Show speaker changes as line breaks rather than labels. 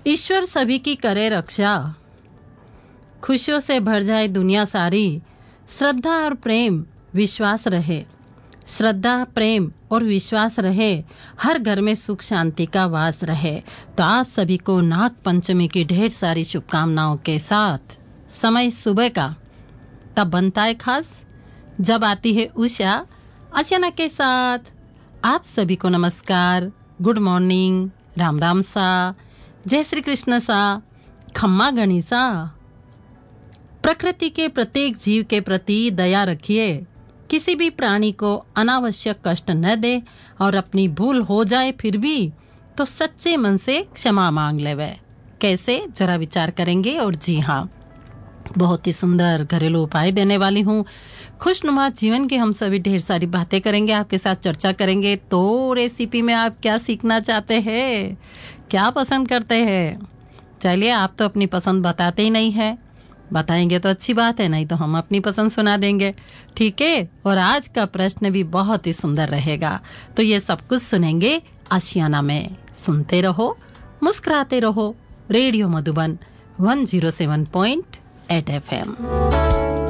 ईश्वर सभी की करे रक्षा, खुशियों से भर जाए दुनिया सारी, श्रद्धा और प्रेम विश्वास रहे, श्रद्धा प्रेम और विश्वास रहे, हर घर में सुख शांति का वास रहे। तो आप सभी को नाग पंचमी की ढेर सारी शुभकामनाओं के साथ समय सुबह का तब बनता है खास जब आती है उषा अचाना के साथ। आप सभी को नमस्कार, गुड मॉर्निंग, राम राम सा, जय श्री कृष्ण सा, खम्मा गणिसा। प्रकृति के प्रत्येक जीव के प्रति दया रखिए, किसी भी प्राणी को अनावश्यक कष्ट न दे, और अपनी भूल हो जाए फिर भी तो सच्चे मन से क्षमा मांग लेवे। कैसे, जरा विचार करेंगे। और जी हाँ, बहुत ही सुंदर घरेलू उपाय देने वाली हूँ। खुशनुमा जीवन की हम सभी ढेर सारी बातें करेंगे, आपके साथ चर्चा करेंगे। तो रेसिपी में आप क्या सीखना चाहते हैं, क्या पसंद करते हैं? चलिए, आप तो अपनी पसंद बताते ही नहीं है, बताएंगे तो अच्छी बात है, नहीं तो हम अपनी पसंद सुना देंगे, ठीक है। और आज का प्रश्न भी बहुत ही सुंदर रहेगा, तो ये सब कुछ सुनेंगे आशियाना में। सुनते रहो, मुस्कुराते रहो। Radio Madhuban 107.8 FM।